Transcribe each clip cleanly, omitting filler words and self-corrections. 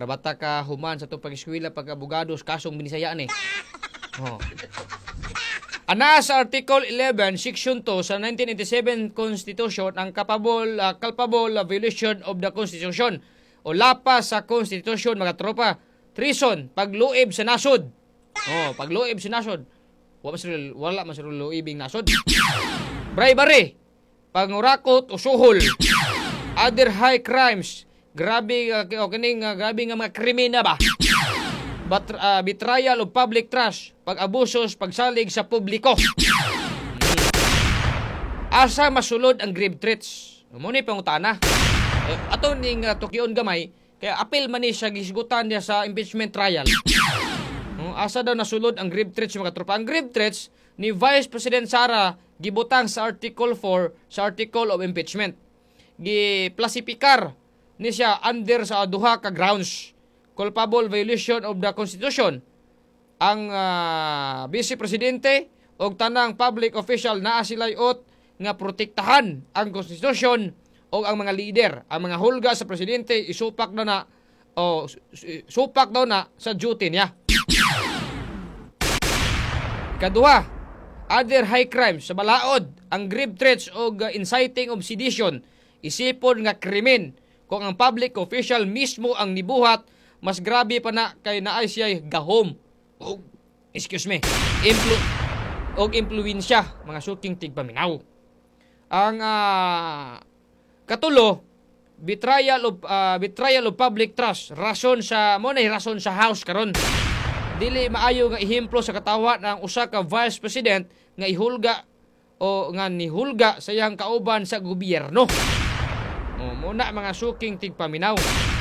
Arabata ka human sa itong pag-eskwela pag-abogados kasong binisaya ni. Oh. Ana sa Article 11, Section 2 sa 1987 Constitution ang culpable violation of the Constitution o lapas sa Constitution mga tropa. Treason, pagluib sa nasod. Oh, pagluib sa nasod. Wala man sa luibing nasod. Bribery, pangurakot o suhol. Other high crimes, grabe nga mga krimina ba? Betrayal of public trust, pag-abusos, pagsalig sa publiko. Asa masulod ang grave threats? Muna pangutana. Ato ning tukyon gamay, kaya apil man ni siya gisgutan niya sa impeachment trial. Asa daw nasulod ang grave threats mga tropa? Ang grave threats ni Vice President Sara gibutang sa Article 4 sa Article of Impeachment. Giplasipikar ni siya under sa duha ka grounds. Culpable violation of the Constitution. Ang Vice Presidente o tanang public official naa silayot nga protektahan ang Constitution o ang mga leader. Ang mga hulga sa Presidente isupak na supak daw na sa duty niya. Kaduha, other high crimes sa balaod, ang grave threats o inciting of sedition, isipon nga krimen kung ang public official mismo ang nibuhat, mas grabe pa na kay naay siya gahom o impluwensya mga suking tigpaminaw. Ang katulo, betrayal of public trust, rason sa house karon. Dili maayo nga ehemplo sa katawa ng usa ka vice president nga ihulga o nga nihulga sa iyang kauban sa gobyerno. Muna mga suking tigpaminaw.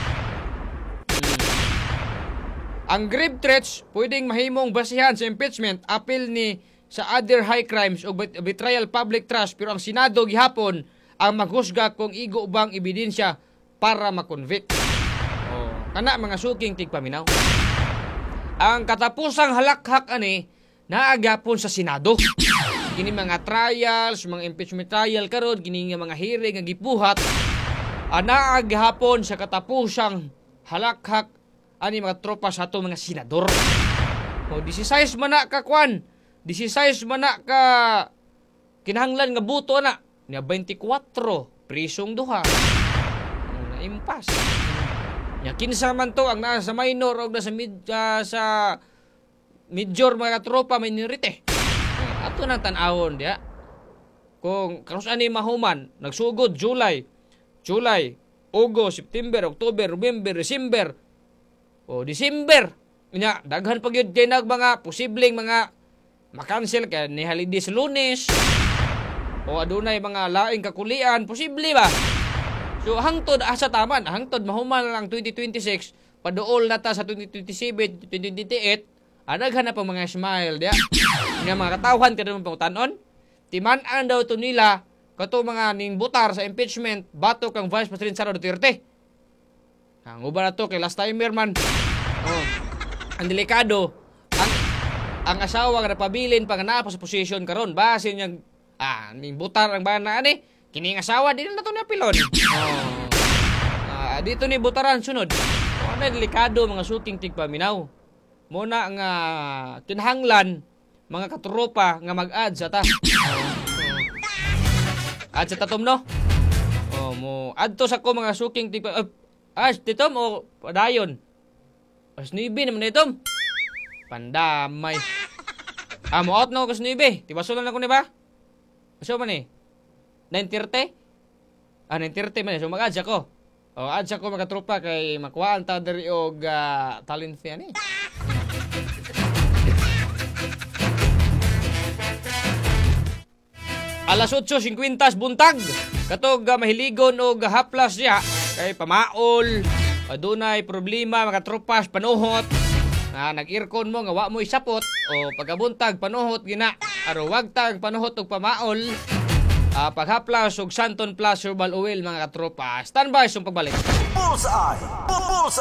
Ang grave threats pwedeng mahimong basihan sa impeachment apil ni sa other high crimes o betrayal public trust, pero ang Senado gihapon ang maghusga kung igo bang ebidensya para makonvict. Kana mga suking tigpaminaw. Ang katapusang halakhak ani naagapon sa Senado. Kini mga trials, mga impeachment trial karon, kini nga mga hearing nga gipuhat, naagapon sa katapusang halakhak ani mga tropa sa ato mga senador. 16 man na ka kwan. 16 man na ka kinahanglan nga buto na. Nya 24 prisong duha. Naimpas. Nya kinsa man to ang naa sa minor o sa major mga tropa minority. Ato nang tan-awon dia. Kung kanus ani mahuman nagsugod July, August, September, October, November, December. December. Nya daghan pa gyud kay nag mga posibleng mga makancel kay ni holiday sa Lunes. O adunay mga laing kakulian, posible ba? So hangtod asa taman, hangtod mahuman lang 2026, paduol na ta sa 2027, 2028, daghan na pa mga smile dia. Nga mga katawhan kada man pangutanon, timan-an daw to nila kato mga ning butar sa impeachment bato kang Vice President Sara Duterte. Ang uban na to kay last timer man. Ang delikado, ang asawa nga napabilin pag naa pa sa posisyon karon base niyang ning butar ang bana ani kining asawa di na to ni apilon. Dito ni butaran sunod. Ano delikado mga shooting tigpaminaw. Muna nga kinahanglan mga katropa nga mag-add sa ta. Add sa tatom no. Mo add to sa ko mga shooting tigpa dito mo padayon. Kasnibi naman ito. Pandamay. Mo out na ko kasnibi. Tibasulan ako ni ba? So man eh. 9:30? 9:30 man. So mag-add siya ko. Add siya ko mga tropa kay makuhaan ta dari og talent niya ni. Alas 8:50 buntag. Katog mahiligon og haplas siya kay pamaol. Adunay problema mga tropas panuhot. Nag-earcon mo nga wa mo isapot o pagkabuntag panuhot gina. Aro wag tag panuhot og pamaol. Paghaplas og Santon Plus Herbal Oil mga tropa. Standby sa pagbalik. Bullseye.